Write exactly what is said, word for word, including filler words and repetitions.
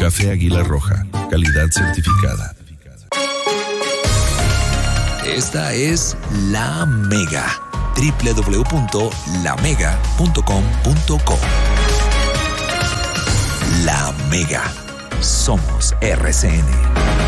Café Águila Roja, calidad certificada. Esta es La Mega. doble u doble u doble u punto la mega punto com punto co. La Mega. Somos R C N.